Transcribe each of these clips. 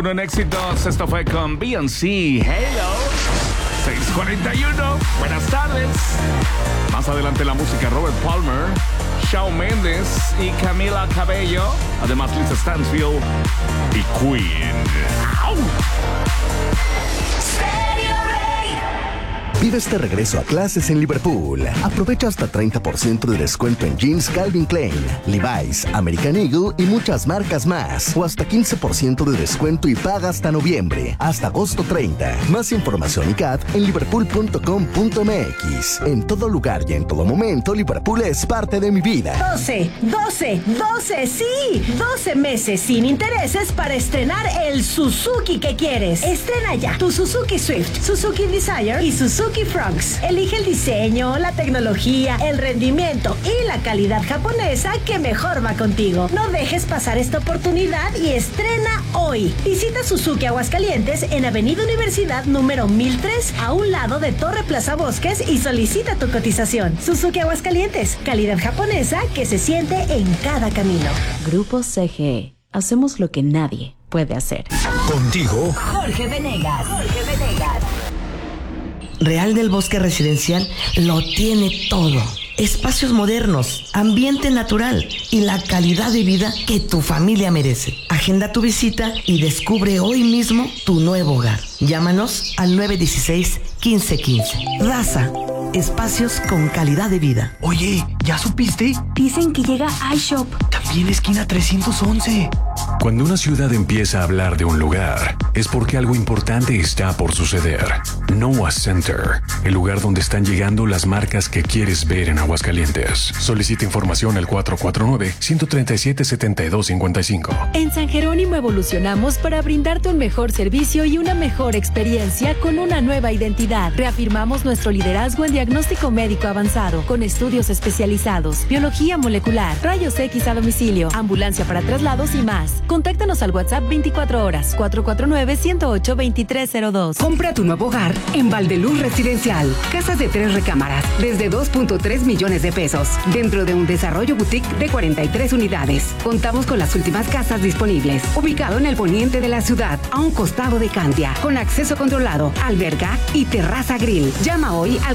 En éxitos, esto fue con Beyoncé, Halo. 6:41, buenas tardes. Más adelante la música, Robert Palmer, Shawn Mendes y Camila Cabello. Además Lisa Stansfield y Queen. ¡Au! Vive este regreso a clases en Liverpool. Aprovecha hasta 30% de descuento en jeans Calvin Klein, Levi's, American Eagle y muchas marcas más. O hasta 15% de descuento y paga hasta noviembre, hasta agosto 30. Más información y CAT en liverpool.com.mx. En todo lugar y en todo momento, Liverpool es parte de mi vida. 12, sí. 12 meses sin intereses para estrenar el Suzuki que quieres. Estrena ya tu Suzuki Swift, Suzuki Desire y Suzuki Fronx. Elige el diseño, la tecnología, el rendimiento y la calidad japonesa que mejor va contigo. No dejes pasar esta oportunidad y estrena hoy. Visita Suzuki Aguascalientes en Avenida Universidad número 1003, a un lado de Torre Plaza Bosques, y solicita tu cotización. Suzuki Aguascalientes, calidad japonesa que se siente en cada camino. Grupo CGE. Hacemos lo que nadie puede hacer. Contigo, Jorge Venegas. Real del Bosque Residencial lo tiene todo. Espacios modernos, ambiente natural y la calidad de vida que tu familia merece. Agenda tu visita y descubre hoy mismo tu nuevo hogar. Llámanos al 916-1515. Raza, espacios con calidad de vida. Oye, ¿ya supiste? Dicen que llega iShop. También esquina 311. Cuando una ciudad empieza a hablar de un lugar, es porque algo importante está por suceder. Noah Center, el lugar donde están llegando las marcas que quieres ver en Aguascalientes. Solicita información al 449-137-7255. En San Jerónimo evolucionamos para brindarte un mejor servicio y una mejor experiencia con una nueva identidad. Reafirmamos nuestro liderazgo en diagnóstico médico avanzado, con estudios especializados, biología molecular, rayos X a domicilio, ambulancia para traslados y más. Contáctanos al WhatsApp 24 horas, 449-108-2302. Compra tu nuevo hogar en Valdeluz Residencial. Casas de 3 recámaras, desde 2.3 millones de pesos, dentro de un desarrollo boutique de 43 unidades. Contamos con las últimas casas disponibles. Ubicado en el poniente de la ciudad, a un costado de Cantia, con acceso controlado, alberga y terraza grill. Llama hoy al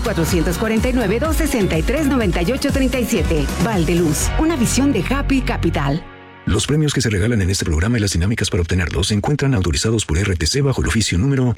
449-263-9837. Valdeluz, una visión de Happy Capital. Los premios que se regalan en este programa y las dinámicas para obtenerlos se encuentran autorizados por RTC bajo el oficio número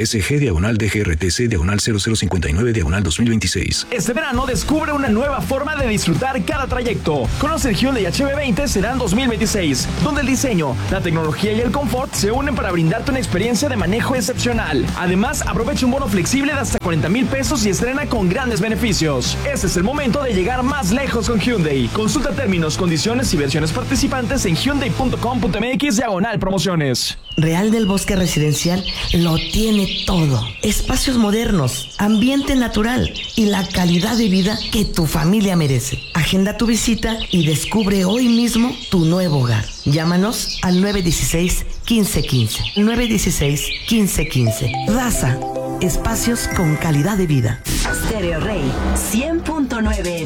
SG/DGRTC/0059/2026. Este verano descubre una nueva forma de disfrutar cada trayecto. Conoce el Hyundai HB20 Sedan 2026, donde el diseño, la tecnología y el confort se unen para brindarte una experiencia de manejo excepcional. Además, aprovecha un bono flexible de hasta 40,000 pesos y estrena con grandes beneficios. Este es el momento de llegar más lejos con Hyundai. Consulta términos, condiciones y versiones participantes en Hyundai.com.mx/promociones. Real del Bosque Residencial lo tiene todo. Espacios modernos, ambiente natural y la calidad de vida que tu familia merece. Agenda tu visita y descubre hoy mismo tu nuevo hogar. Llámanos al 916-1515. 916-1515. Raza, espacios con calidad de vida. Stereo Rey 100.9